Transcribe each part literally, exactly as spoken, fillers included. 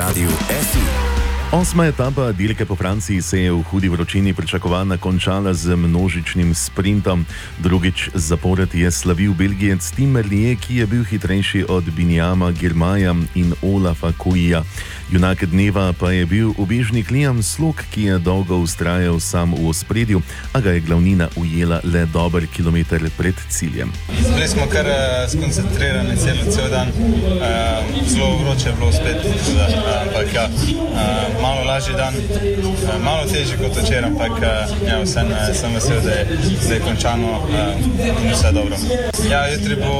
Radiu F I. Osma etapa dirke po Franciji se je v hudi vročini pričakovana končala z množičnim sprintom. Drugič zapored je slavil Belgijec Tim Merlier, ki je bil hitrejši od Binjama Girmaja in Olafa Kooija. Junak dneva pa je bil ubežnik Liam Slok, ki je dolgo vztrajal sam v ospredju, a ga je glavnina ujela le dober kilometer pred ciljem. Bili smo kar uh, skoncentrirani cel, cel dan, uh, zelo vroče je bilo spet, da, uh, ampak ja, uh, malo lažji dan, uh, malo težji kot včeraj, ampak uh, ja, vsem uh, sem vesel, da je, da je končano uh, in vse dobro. Ja, jutri bo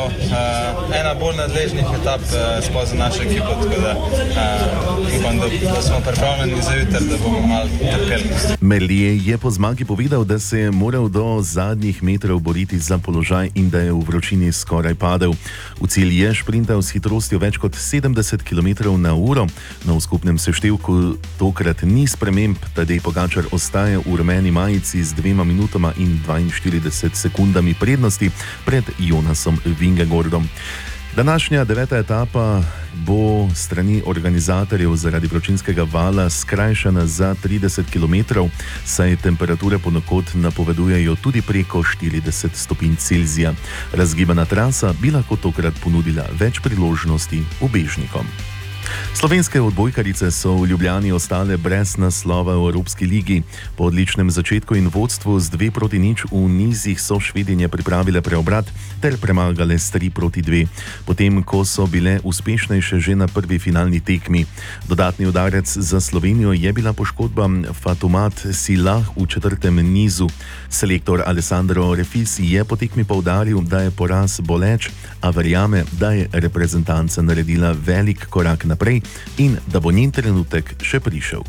uh, ena bolj nadležnih etap uh, spoza našo ekipo, tako da uh, upam, da, da smo pripravljeni za jutri, da bomo malo trpeli. Merlier je po zmagi povedal, da se je moral do zadnjih metrov boriti za položaj in da je v vročini skoraj padel. V cilj je šprintal s hitrostjo več kot sedemdeset kilometrov na uro. Na skupnem seštevku tokrat ni sprememb, Tadej Pogačar ostaja v rumeni majici z dvema minutama in dvainštirideset sekundami prednosti pred Jonasom Vingegaardom. Današnja deveta etapa bo strani organizatorjev zaradi vročinskega vala skrajšana za trideset kilometrov, saj temperature ponekod napovedujejo tudi preko štirideset stopinj Celzija. Razgibana trasa bi lahko tokrat ponudila več priložnosti ubežnikom. Slovenske odbojkarice so v Ljubljani ostale brez naslova v Evropski ligi. Po odličnem začetku in vodstvu z dve proti nič v nizih so Švedinje pripravile preobrat ter premagale s tri proti dve, potem ko so bile uspešnejše že na prvi finalni tekmi. Dodatni udarec za Slovenijo je bila poškodba Fatomat Silah v četrtem nizu. Selektor Alessandro Refis je po tekmi poudaril, da je poraz boleč, a verjame, da je reprezentanca naredila velik korak naprej in da bo njen trenutek še prišel.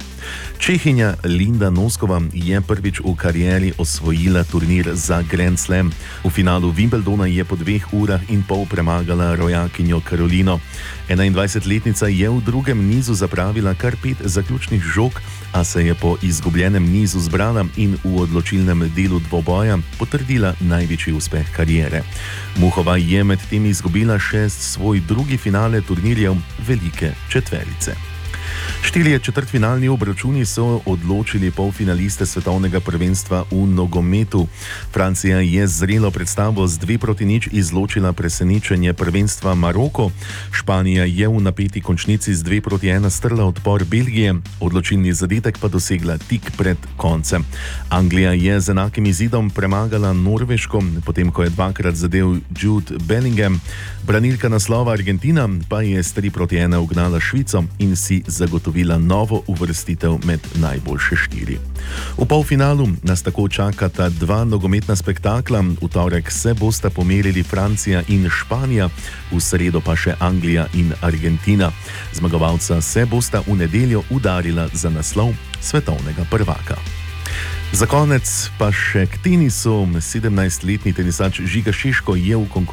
Čehinja Linda Noskova je prvič v karieri osvojila turnir za Grand Slam. V finalu Wimbledona je po dveh urah in pol premagala rojakinjo Karolino. enaindvajsetletnica je v drugem nizu zapravila kar pet zaključnih žog, a se je po izgubljenem nizu zbrala in v odločilnem delu dvoboja potrdila največji uspeh kariere. Muhova je med tem izgubila še svoj drugi finale turnirjev velike četverice. Štirje četrtfinalni obračuni so odločili polfinaliste svetovnega prvenstva v nogometu. Francija je z zrelo predstavo z dve proti nič izločila presenečenje prvenstva Maroko. Španija je v napeti končnici z dve proti ena strla odpor Belgije, odločilni zadetek pa dosegla tik pred koncem. Anglija je z enakim izidom premagala Norveško, potem ko je dvakrat zadel Jude Bellingham. Branilka naslova Argentina pa je s tri proti ena ugnala Švico in si zagotovila novo uvrstitev med najboljše štiri. V polfinalu nas tako čakata dva nogometna spektakla. V torek se bosta pomerili Francija in Španija, v sredo pa še Anglija in Argentina. Zmagovalca se bosta v nedeljo udarila za naslov svetovnega prvaka. Za konec pa še k tenisu. sedemnajstletni tenisač Žiga Šeško je v konkurenci